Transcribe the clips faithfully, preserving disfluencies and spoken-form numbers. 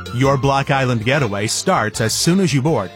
Your Block Island getaway starts as soon as you board.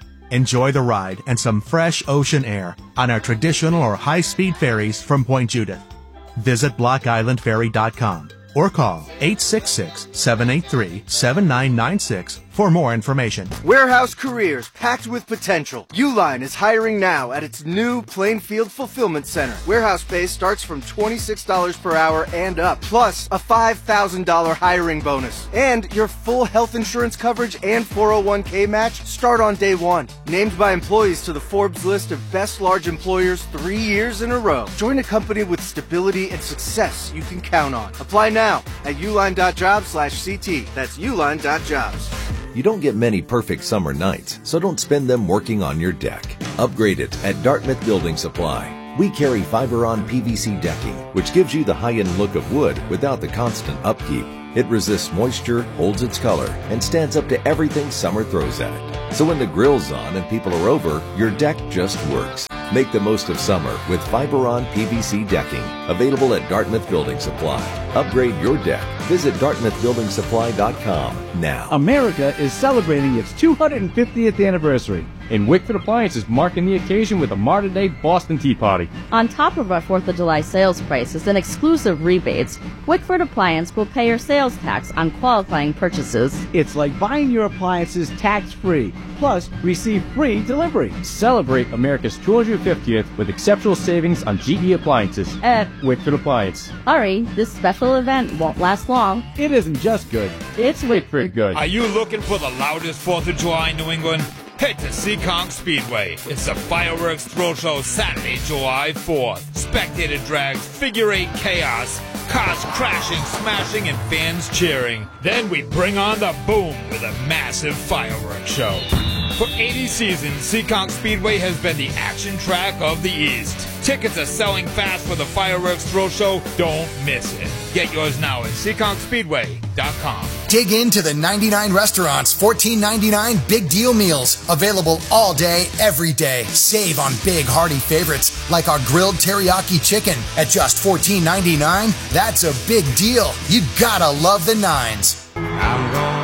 Enjoy the ride and some fresh ocean air on our traditional or high-speed ferries from Point Judith. Visit block island ferry dot com or call eight six six, seven eight three, seven nine nine six for more information. Warehouse careers packed with potential. Uline is hiring now at its new Plainfield Fulfillment Center. Warehouse pay starts from twenty-six dollars per hour and up, plus a five thousand dollars hiring bonus. And your full health insurance coverage and four oh one k match start on day one. Named by employees to the Forbes list of best large employers three years in a row. Join a company with stability and success you can count on. Apply now at uline dot jobs slash CT. That's uline dot jobs. You don't get many perfect summer nights, so don't spend them working on your deck. Upgrade it at Dartmouth Building Supply. We carry Fiberon P V C decking, which gives you the high-end look of wood without the constant upkeep. It resists moisture, holds its color, and stands up to everything summer throws at it. So when the grill's on and people are over, your deck just works. Make the most of summer with Fiberon P V C decking, available at Dartmouth Building Supply. Upgrade your deck. Visit dartmouth building supply dot com now. America is celebrating its two hundred fiftieth anniversary, and Wickford Appliance is marking the occasion with a modern day Boston Tea Party. On top of our fourth of July sales prices and exclusive rebates, Wickford Appliance will pay your sales tax on qualifying purchases. It's like buying your appliances tax-free, plus receive free delivery. Celebrate America's two hundred fiftieth with exceptional savings on G E appliances at Wickford Appliance. Hurry, this special event won't last long. It isn't just good, it's Wickford good. Are you looking for the loudest fourth of July in New England? Head to Seekonk Speedway. It's the fireworks thrill show Saturday, July fourth. Spectator drags, figure eight chaos, cars crashing, smashing, and fans cheering. Then we bring on the boom with a massive fireworks show. For eighty seasons, Seekonk Speedway has been the action track of the East. Tickets are selling fast for the fireworks thrill show. Don't miss it. Get yours now at seekonk speedway dot com. Dig into the ninety-nine restaurants, fourteen ninety-nine big deal meals. Available all day, every day. Save on big hearty favorites like our grilled teriyaki chicken at just fourteen ninety-nine. That's a big deal. You gotta love the nines. I'm gonna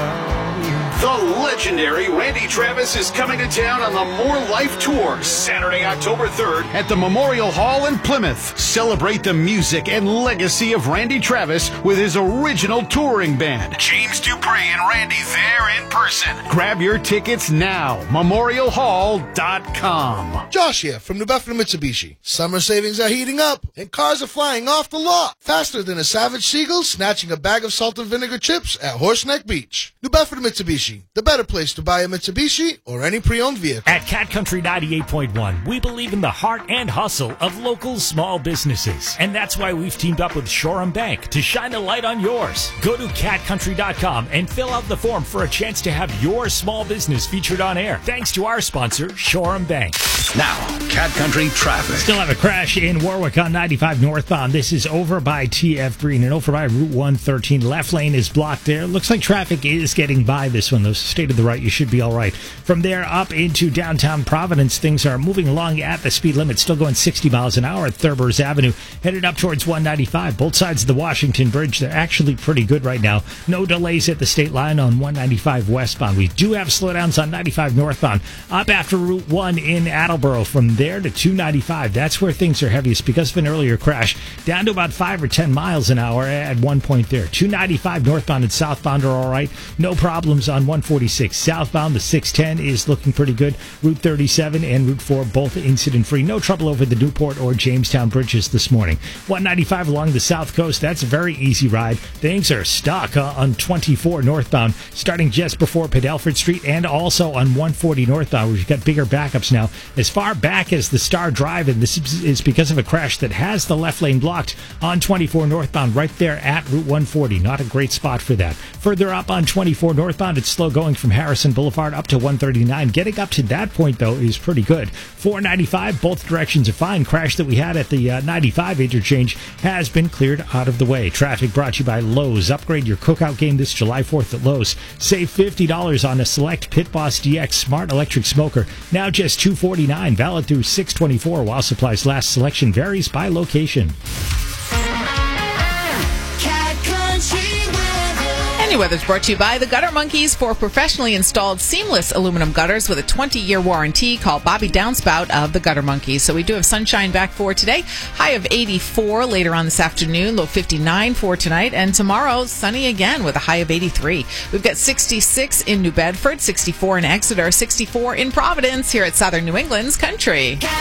The legendary Randy Travis is coming to town on the More Life Tour Saturday, October third at the Memorial Hall in Plymouth. Celebrate the music and legacy of Randy Travis with his original touring band. James Dupree and Randy there in person. Grab your tickets now. memorial hall dot com. Josh here from New Bedford Mitsubishi. Summer savings are heating up and cars are flying off the lot faster than a savage seagull snatching a bag of salt and vinegar chips at Horseneck Beach. New Bedford Mitsubishi, the better place to buy a Mitsubishi or any pre-owned vehicle. At Cat Country ninety-eight point one, we believe in the heart and hustle of local small businesses. And that's why we've teamed up with Shoreham Bank to shine a light on yours. Go to cat country dot com and fill out the form for a chance to have your small business featured on air. Thanks to our sponsor, Shoreham Bank. Now, Cat Country traffic. Still have a crash in Warwick on ninety-five northbound. This is over by T F Green and over by Route one thirteen. Left lane is blocked there. Looks like traffic is getting by this one, though. Stay to the right. You should be all right. From there up into downtown Providence, things are moving along at the speed limit. Still going sixty miles an hour at Thurber's Avenue. Headed up towards one ninety-five. Both sides of the Washington Bridge, they're actually pretty good right now. No delays at the state line on one ninety-five westbound. We do have slowdowns on ninety-five northbound. Up after Route one in Attleboro. From there to two ninety-five. That's where things are heaviest because of an earlier crash. Down to about five or ten miles an hour at one point there. two ninety-five northbound and southbound are all right. No problems on one forty-six. Southbound, the six ten is looking pretty good. Route thirty-seven and Route four, both incident-free. No trouble over the Newport or Jamestown bridges this morning. one ninety-five along the south coast, that's a very easy ride. Things are stuck uh, on twenty-four northbound, starting just before Padelford Street, and also on one forty northbound, where you've got bigger backups now. As far back as the Star Drive, and this is because of a crash that has the left lane blocked on twenty-four northbound, right there at Route one forty. Not a great spot for that. Further up on twenty-four northbound, it's slow going from Harrison Boulevard up to one thirty-nine. Getting up to that point, though, is pretty good. four ninety-five, both directions are fine. Crash that we had at the uh, ninety-five interchange has been cleared out of the way. Traffic brought to you by Lowe's. Upgrade your cookout game this July fourth at Lowe's. Save fifty dollars on a select Pit Boss D X Smart Electric Smoker. Now just two forty-nine. Valid through six twenty-four while supplies last. Selection varies by location. Sunny Weather is brought to you by the Gutter Monkeys for professionally installed seamless aluminum gutters with a twenty-year warranty. Call Bobby Downspout of the Gutter Monkeys. So we do have sunshine back for today. High of eighty-four later on this afternoon. Low fifty-nine for tonight. And tomorrow, sunny again with a high of eighty-three. We've got sixty-six in New Bedford, sixty-four in Exeter, sixty-four in Providence here at Southern New England's Country.